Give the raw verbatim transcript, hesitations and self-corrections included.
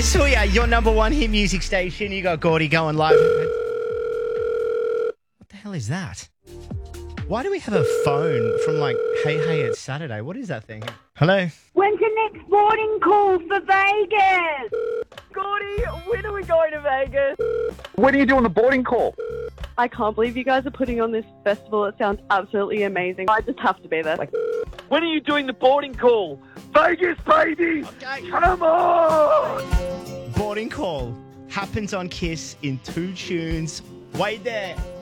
Kiss, oh yeah, your number one hit music station. You got Gordy going live. What the hell is that? Why do we have a phone from like, hey, hey, it's Saturday? What is that thing? Hello? When's your next boarding call for Vegas? Gordy, when are we going to Vegas? When are you doing the boarding call? I can't believe you guys are putting on this festival. It sounds absolutely amazing. I just have to be there. When are you doing the boarding call? Vegas, baby! Okay. Come on! Boarding call happens on Kiss in two tunes. Wait there.